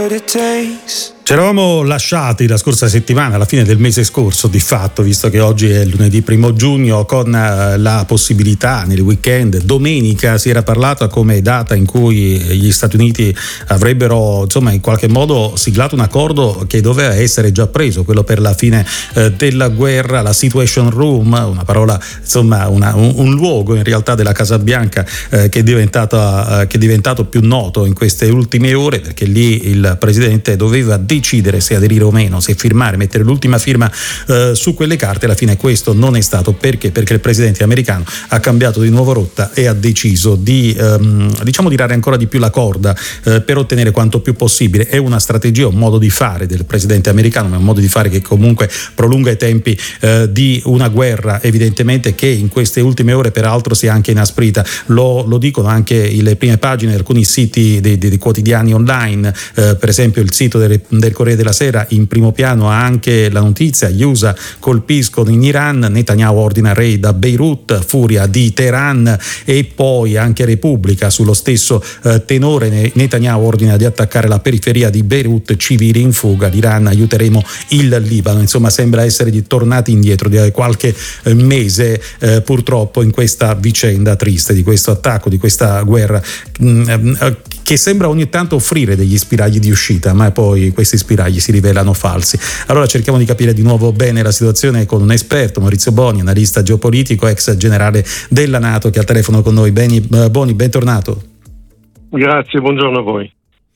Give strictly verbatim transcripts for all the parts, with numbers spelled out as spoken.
what it takes. Ci eravamo lasciati la scorsa settimana, alla fine del mese scorso di fatto, visto che oggi è lunedì primo giugno, con la possibilità nel weekend, domenica si era parlato come data in cui gli Stati Uniti avrebbero insomma in qualche modo siglato un accordo che doveva essere già preso, quello per la fine eh, della guerra, la Situation Room, una parola insomma una, un, un luogo in realtà della Casa Bianca eh, che è diventata eh, che è diventato più noto in queste ultime ore, perché lì il presidente doveva decidere se aderire o meno, se firmare, mettere l'ultima firma eh, su quelle carte. Alla fine questo non è stato perché perché il presidente americano ha cambiato di nuovo rotta e ha deciso di ehm, diciamo di dare ancora di più la corda eh, per ottenere quanto più possibile. È una strategia, un modo di fare del presidente americano, ma è un modo di fare che comunque prolunga i tempi eh, di una guerra, evidentemente, che in queste ultime ore peraltro si è anche inasprita. Lo, lo dicono anche le prime pagine di alcuni siti dei, dei quotidiani online, eh, per esempio il sito del, del Corriere della Sera in primo piano ha anche la notizia: gli U S A colpiscono in Iran, Netanyahu ordina raid a Beirut, furia di Teheran. E poi anche Repubblica sullo stesso eh, tenore, Netanyahu ordina di attaccare la periferia di Beirut, civili in fuga, l'Iran, aiuteremo il Libano. Insomma, sembra essere tornati indietro di qualche eh, mese eh, purtroppo in questa vicenda triste, di questo attacco, di questa guerra mh, eh, che sembra ogni tanto offrire degli spiragli di uscita, ma poi questi spiragli si rivelano falsi. Allora cerchiamo di capire di nuovo bene la situazione con un esperto, Maurizio Boni, analista geopolitico, ex generale della NATO, che è al telefono con noi. Beni, Boni, bentornato. Grazie, buongiorno a voi.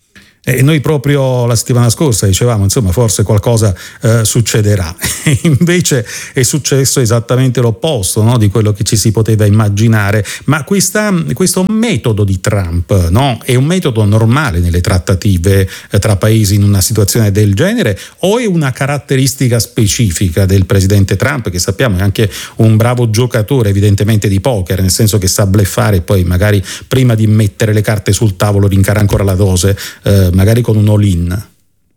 E noi proprio la settimana scorsa dicevamo, insomma, forse qualcosa eh, succederà. E invece è successo esattamente l'opposto, no, di quello che ci si poteva immaginare. Ma questa, questo metodo di Trump, no, è un metodo normale nelle trattative eh, tra paesi in una situazione del genere, o è una caratteristica specifica del presidente Trump, che sappiamo è anche un bravo giocatore evidentemente di poker, nel senso che sa bluffare e poi magari prima di mettere le carte sul tavolo rincara ancora la dose, eh, magari con un all-in?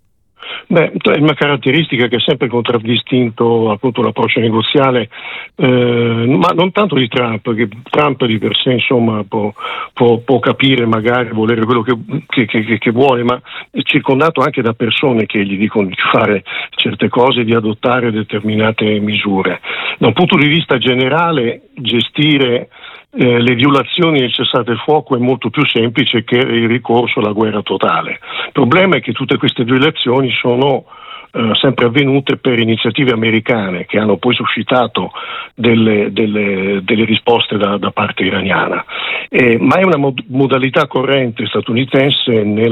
Beh, è una caratteristica che ha sempre contraddistinto appunto l'approccio negoziale, eh, ma non tanto di Trump, perché Trump di per sé insomma può, può, può capire, magari volere quello che, che, che, che vuole, ma è circondato anche da persone che gli dicono di fare certe cose, di adottare determinate misure. Da un punto di vista generale, gestire Eh, le violazioni del cessate il fuoco è molto più semplice che il ricorso alla guerra totale. Il problema è che tutte queste violazioni sono eh, sempre avvenute per iniziative americane, che hanno poi suscitato delle, delle, delle risposte da, da parte iraniana. Eh, ma è una mod- modalità corrente statunitense nel,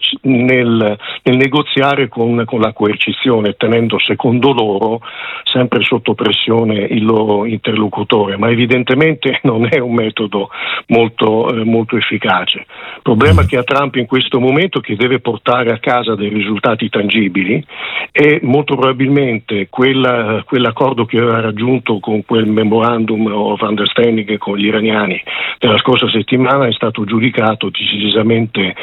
nel negoziare con, con la coercizione, tenendo secondo loro sempre sotto pressione il loro interlocutore, ma evidentemente non è un metodo molto, eh, molto efficace. Il problema che ha Trump in questo momento è che deve portare a casa dei risultati tangibili, e molto probabilmente quella, quell'accordo che aveva raggiunto con quel memorandum of understanding con gli iraniani della scorsa settimana è stato giudicato decisamente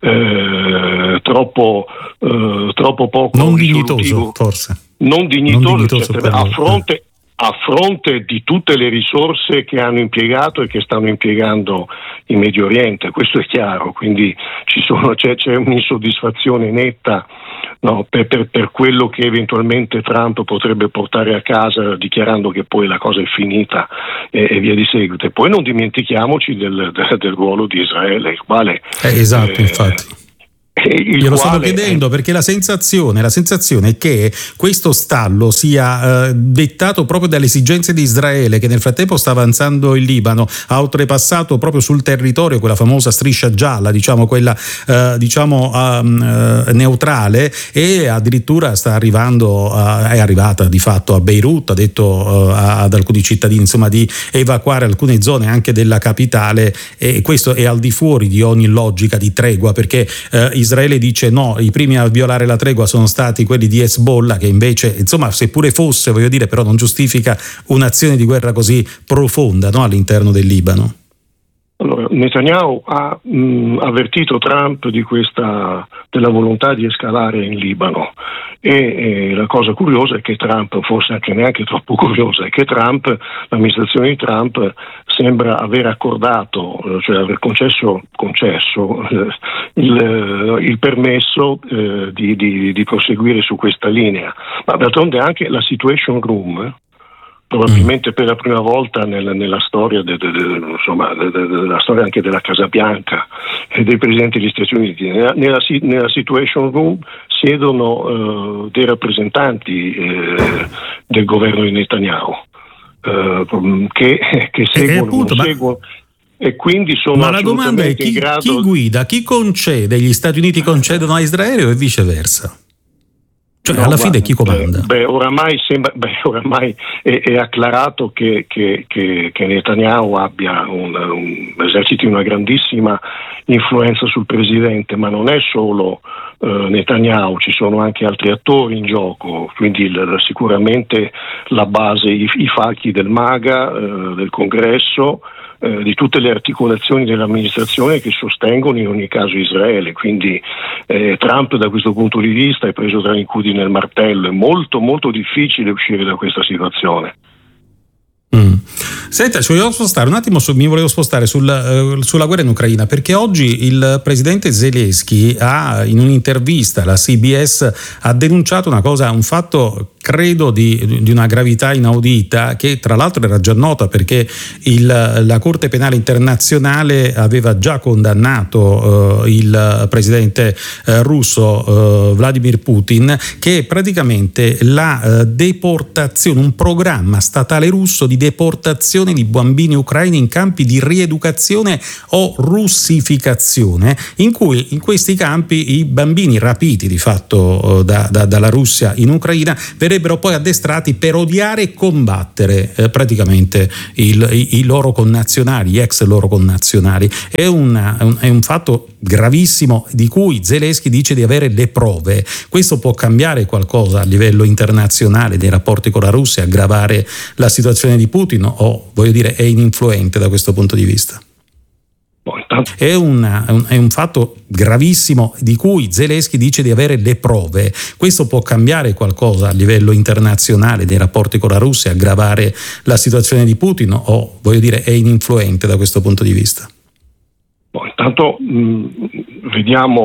eh, troppo, eh, troppo poco non dignitoso, forse non dignitoso, non dignitoso cioè, a fronte a fronte di tutte le risorse che hanno impiegato e che stanno impiegando in Medio Oriente, questo è chiaro. Quindi ci sono, c'è, c'è un'insoddisfazione netta, no, per, per, per quello che eventualmente Trump potrebbe portare a casa, dichiarando che poi la cosa è finita e, e via di seguito. E poi non dimentichiamoci del, del, del ruolo di Israele, il quale eh, esatto, eh, infatti glielo stavo chiedendo, è... perché la sensazione la sensazione è che questo stallo sia eh, dettato proprio dalle esigenze di Israele, che nel frattempo sta avanzando il Libano, ha oltrepassato proprio sul territorio quella famosa striscia gialla, diciamo quella eh, diciamo uh, neutrale, e addirittura sta arrivando uh, è arrivata di fatto a Beirut, ha detto uh, ad alcuni cittadini insomma di evacuare alcune zone anche della capitale, e questo è al di fuori di ogni logica di tregua, perché uh, Israele dice no, i primi a violare la tregua sono stati quelli di Hezbollah, che invece, insomma, seppure fosse, voglio dire, però non giustifica un'azione di guerra così profonda, no, all'interno del Libano. Allora, Netanyahu ha mh, avvertito Trump di questa, della volontà di escalare in Libano e, e la cosa curiosa è che Trump, forse anche neanche troppo curiosa, è che Trump, l'amministrazione di Trump sembra aver accordato, cioè aver concesso, concesso eh, il, il permesso eh, di, di, di proseguire su questa linea, ma d'altronde anche la Situation Room, probabilmente per la prima volta nella, nella storia de, de, de, insomma, de, de, della storia anche della Casa Bianca e dei presidenti degli Stati Uniti, nella, nella, nella Situation Room siedono uh, dei rappresentanti eh, del governo di Netanyahu uh, che, che seguono, appunto, non seguono ma... e quindi sono ma la domanda è chi, in grado... chi guida, chi concede? Gli Stati Uniti concedono a Israele o viceversa? Cioè, no, alla fine chi comanda? Beh, beh oramai, sembra, beh, oramai è, è acclarato che, che, che, che Netanyahu abbia un, un, eserciti una grandissima influenza sul presidente, ma non è solo uh, Netanyahu, ci sono anche altri attori in gioco, quindi il, sicuramente la base, i, i falchi del MAGA, uh, del Congresso, di tutte le articolazioni dell'amministrazione che sostengono in ogni caso Israele, quindi eh, Trump da questo punto di vista è preso tra incudine e martello, è molto molto difficile uscire da questa situazione. Mm. Senta, ci volevo spostare un attimo, su, mi volevo spostare sul, uh, sulla guerra in Ucraina, perché oggi il presidente Zelensky ha, in un'intervista alla C B S, ha denunciato una cosa, un fatto credo di, di una gravità inaudita, che tra l'altro era già nota perché il, la Corte Penale Internazionale aveva già condannato uh, il presidente uh, russo uh, Vladimir Putin, che è praticamente la uh, deportazione, un programma statale russo di deportazione di bambini ucraini in campi di rieducazione o russificazione, in cui in questi campi i bambini rapiti di fatto da, da, dalla Russia in Ucraina verrebbero poi addestrati per odiare e combattere eh, praticamente il, i, i loro connazionali, gli ex loro connazionali. È, una, un, è un fatto gravissimo di cui Zelensky dice di avere le prove. Questo può cambiare qualcosa a livello internazionale dei rapporti con la Russia, aggravare la situazione di Putin, o voglio dire è ininfluente da questo punto di vista? È, una, un, è un fatto gravissimo di cui Zelensky dice di avere le prove. Questo può cambiare qualcosa a livello internazionale dei rapporti con la Russia, aggravare la situazione di Putin, o voglio dire è ininfluente da questo punto di vista? Intanto mh, vediamo